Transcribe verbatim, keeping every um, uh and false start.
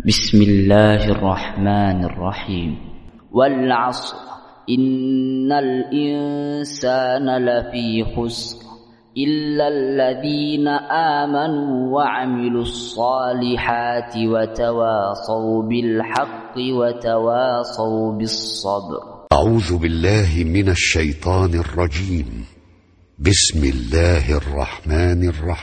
بسم الله الرحمن الرحيم والعصر إن الإنسان لفي خسر إلا الذين آمنوا وعملوا الصالحات وتواصوا بالحق وتواصوا بالصبر. أعوذ بالله من الشيطان الرجيم. بسم الله الرحمن الرحيم.